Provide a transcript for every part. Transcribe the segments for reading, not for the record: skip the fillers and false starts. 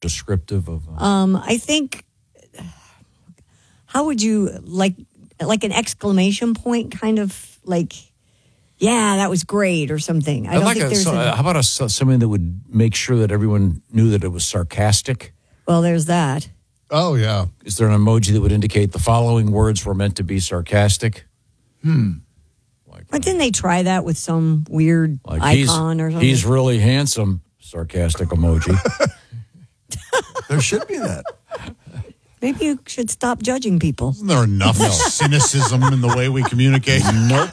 descriptive of? I think. How would you like an exclamation point, kind of like? Yeah, that was great, or something. I don't think there's. How about something that would make sure that everyone knew that it was sarcastic? Well, there's that. Oh, yeah. Is there an emoji that would indicate the following words were meant to be sarcastic? But didn't they try that with some weird icon or something? He's really handsome, sarcastic emoji. There should be that. Maybe you should stop judging people. Isn't there enough cynicism in the way we communicate? Nope.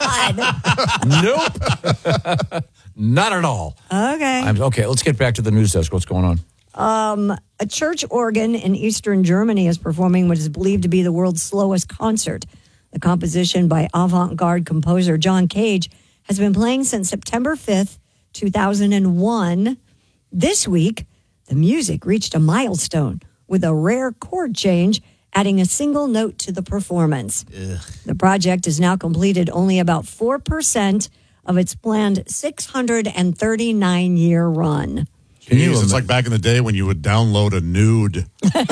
Nope. Not at all. Okay. Okay, let's get back to the news desk. What's going on? A church organ in eastern Germany is performing what is believed to be the world's slowest concert. The composition by avant-garde composer John Cage has been playing since September 5th, 2001. This week, the music reached a milestone with a rare chord change, adding a single note to the performance. Ugh. The project has now completed only about 4% of its planned 639-year run. Jeez, it's like back in the day when you would download a nude. 4%.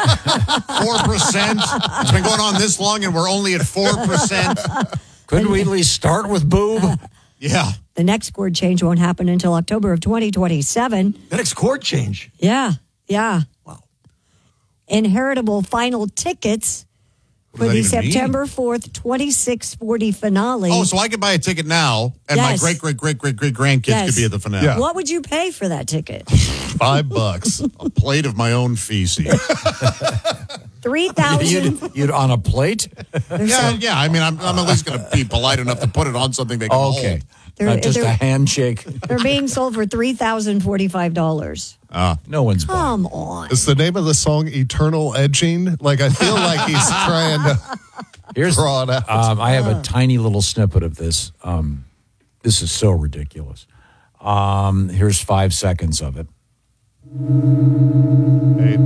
It's been going on this long and we're only at 4%. Couldn't we at least start with boob? Yeah. The next chord change won't happen until October of 2027. The next chord change? Yeah. Wow. Inheritable final tickets for the September 4th 2640 finale. Oh, so I could buy a ticket now, and my great-great-great-great-great-grandkids could be at the finale. Yeah. What would you pay for that ticket? $5. A plate of my own feces. 3,000. You'd on a plate? Yeah. I mean, I'm at least going to be polite enough to put it on something they can hold. Not just a handshake. They're being sold for $3,045. No one's buying. Come on. Is the name of the song Eternal Edging? Like, I feel like he's trying to draw it out. I have a tiny little snippet of this. This is so ridiculous. Here's 5 seconds of it. Hey.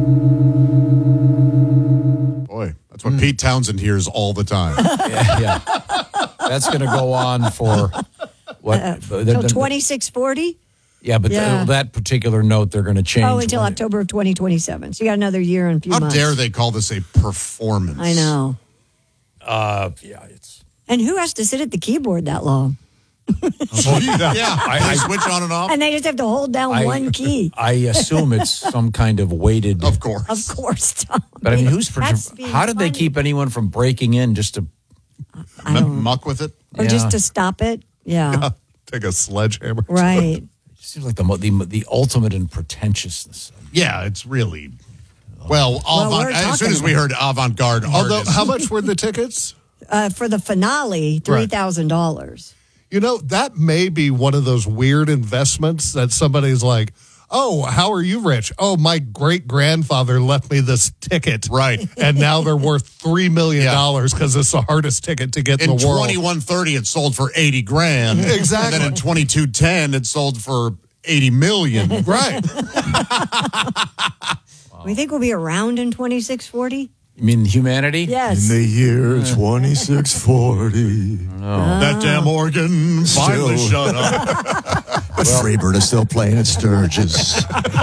Boy, that's what Pete Townsend hears all the time. Yeah. That's going to go on for what? Until 2640? Yeah, but that particular note they're going to change. Oh, until October of 2027. So you got another year and a few months. How dare they call this a performance? I know. It's. And who has to sit at the keyboard that long? I switch on and off. And they just have to hold down one key. I assume it's some kind of weighted. Of course. Of course, Tom. But I mean, how did they funny. keep anyone from breaking in just to muck with it? Or just to stop it? Yeah. Take a sledgehammer. Right. It seems like the ultimate in pretentiousness. Yeah, it's really. Well, we're as soon as we heard avant-garde Although, artists. how much were the tickets? For the finale, $3,000. You know, that may be one of those weird investments that somebody's like, oh, how are you rich? Oh, my great-grandfather left me this ticket. Right. And now they're worth $3 million because it's the hardest ticket to get in the world. In 2130, it sold for $80,000. Exactly. And then in 2210, it sold for $80 million. Right. We think we'll be around in 2640? You mean humanity? Yes. In the year 2640. That damn organ finally shut up. But Freebird is still playing at Sturgis.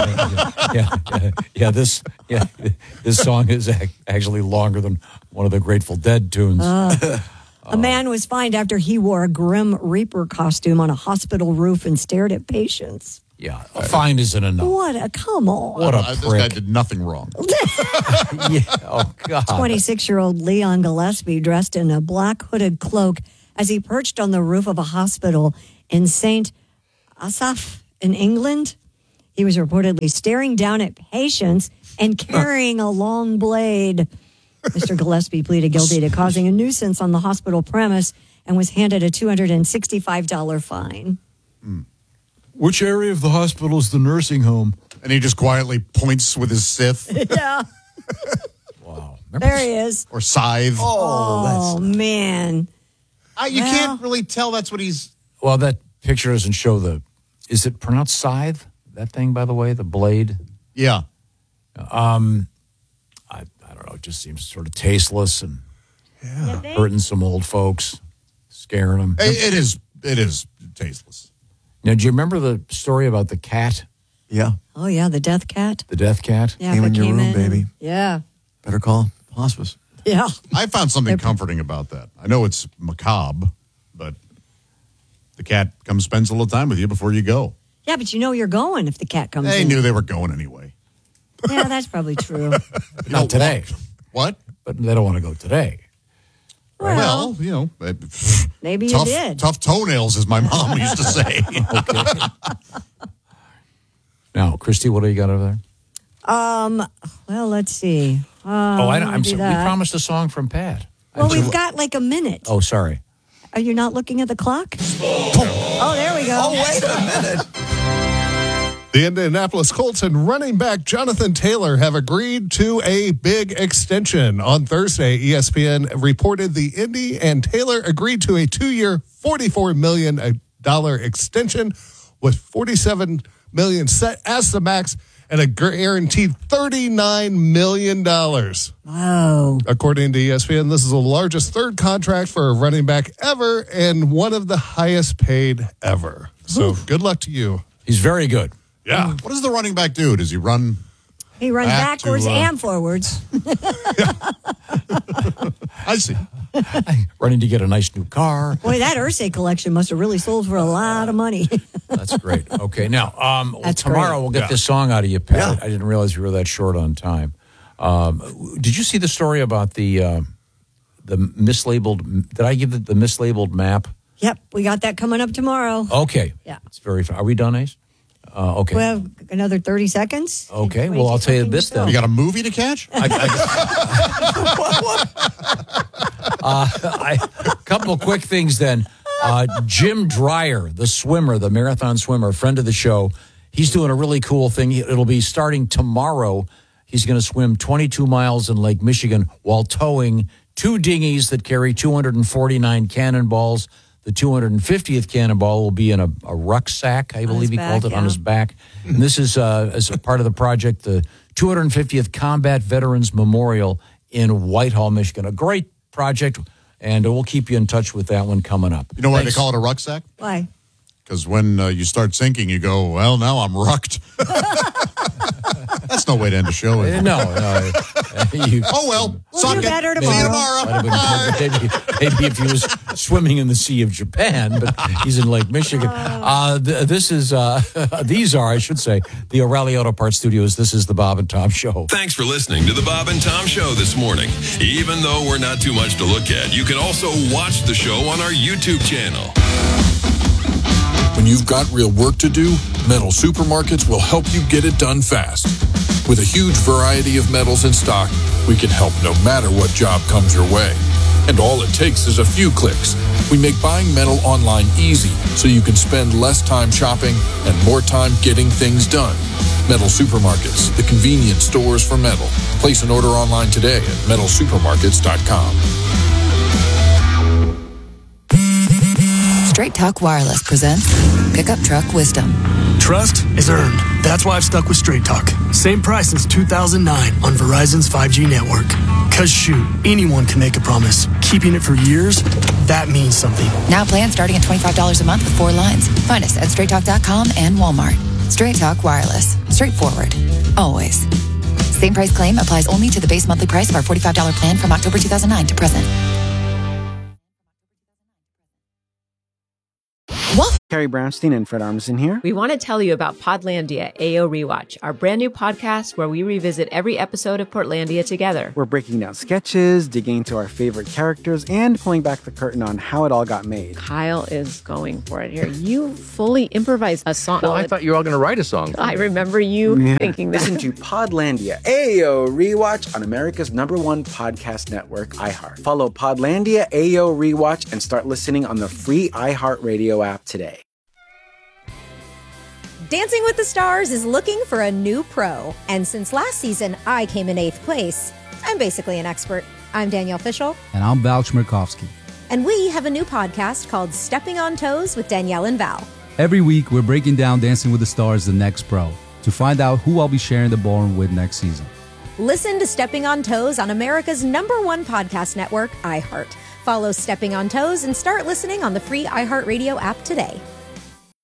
This song is actually longer than one of the Grateful Dead tunes. A man was fined after he wore a Grim Reaper costume on a hospital roof and stared at patients. Yeah, a fine isn't enough. Come on. What a This prick. guy did nothing wrong. Yeah. Oh, God. 26-year-old Leon Gillespie dressed in a black hooded cloak as he perched on the roof of a hospital in St. Asaph in England. He was reportedly staring down at patients and carrying a long blade. Mr. Gillespie pleaded guilty to causing a nuisance on the hospital premise and was handed a $265 fine. Which area of the hospital is the nursing home? And he just quietly points with his scythe Yeah. Wow. There he is. or scythe. Oh, man. You can't really tell that's what he's... Well, that picture doesn't show is it pronounced scythe? That thing, by the way, the blade? Yeah. I don't know. It just seems sort of tasteless and hurting some old folks, scaring them. It is tasteless. Now, do you remember the story about the cat Yeah. Oh, yeah, the death cat. The death cat? Yeah, Came if in it your room, baby. Yeah. Better call hospice. Yeah. I found something comforting about that. I know it's macabre, but the cat comes spends a little time with you before you go. Yeah, but you know you're going if the cat comes They in. knew they were going anyway. Yeah, that's probably true. Not today. What? But they don't want to go today. Well, Maybe tough, you did. tough toenails, as my mom used to say. Now, Christy, what do you got over there? Well, let's see. I'm do sorry. We that. promised a song from Pat. Well, we've got like a minute. Oh, sorry. Are you not looking at the clock? Oh, there we go. Oh, wait a minute. The Indianapolis Colts and running back Jonathan Taylor have agreed to a big extension. On Thursday, ESPN reported the Indy and Taylor agreed to a 2-year, $44 million extension with $47 million set as the max and a guaranteed $39 million. Wow. According to ESPN, this is the largest third contract for a running back ever and one of the highest paid ever. So good luck to you. He's very good. Yeah. What does the running back do? Does he run? He runs Back to, backwards and forwards. I see. Running to get a nice new car. Boy, that Ursay collection must have really sold for a lot of money. That's great. Okay, now That's tomorrow great. we'll get this song out of you, Pat. I didn't realize we were that short on time. Did you see the story about the mislabeled? Did I give the mislabeled map? Yep, we got that coming up tomorrow. Okay. Yeah. It's very. Are we done, Ace? Okay. We have another 30 seconds. Okay, well, I'll tell you this then. You got a movie to catch? A couple of quick things then. Jim Dreyer, the swimmer, the marathon swimmer, friend of the show, he's doing a really cool thing. It'll be starting tomorrow. He's going to swim 22 miles in Lake Michigan while towing 2 dinghies that carry 249 cannonballs. The 250th cannonball will be in a rucksack, I believe he called it, on his back. And this is as a part of the project, the 250th Combat Veterans Memorial in Whitehall, Michigan. A great project, and we'll keep you in touch with that one coming up. You know why they call it a rucksack? Why? Because when you start sinking, you go, well, now I'm rucked. That's no way to end a show, is it? No. Oh, well. We'll Suck do it. better See you tomorrow. tomorrow. Maybe if he was swimming in the Sea of Japan, but he's in Lake Michigan. These are, I should say, the O'Reilly Auto Parts Studios. This is the Bob and Tom Show. Thanks for listening to the Bob and Tom Show this morning. Even though we're not too much to look at, you can also watch the show on our YouTube channel. When you've got real work to do, Metal Supermarkets will help you get it done fast. With a huge variety of metals in stock, we can help no matter what job comes your way. And all it takes is a few clicks. We make buying metal online easy so you can spend less time shopping and more time getting things done. Metal Supermarkets, the convenience stores for metal. Place an order online today at metalsupermarkets.com. Straight Talk Wireless presents Pickup Truck Wisdom. Trust is earned. That's why I've stuck with Straight Talk. Same price since 2009 on Verizon's 5G network. Cause shoot, anyone can make a promise. Keeping it for years, that means something. Now plans starting at $25 a month with 4 lines. Find us at straighttalk.com and Walmart. Straight Talk Wireless. Straightforward. Always. Same price claim applies only to the base monthly price of our $45 plan from October 2009 to present. Carrie Brownstein and Fred Armisen here. We want to tell you about Podlandia AO Rewatch, our brand new podcast where we revisit every episode of Portlandia together. We're breaking down sketches, digging into our favorite characters, and pulling back the curtain on how it all got made. Kyle is going for it here. You fully improvised a song. Well, I thought you were all going to write a song. I remember you thinking that. Listen to Podlandia AO Rewatch on America's #1 podcast network, iHeart. Follow Podlandia AO Rewatch and start listening on the free iHeartRadio app today. Dancing with the Stars is looking for a new pro. And since last season, I came in 8th place. I'm basically an expert. I'm Danielle Fishel. And I'm Val Chmerkovsky. And we have a new podcast called Stepping on Toes with Danielle and Val. Every week, we're breaking down Dancing with the Stars, the next pro, to find out who I'll be sharing the ballroom with next season. Listen to Stepping on Toes on America's #1 podcast network, iHeart. Follow Stepping on Toes and start listening on the free iHeartRadio app today.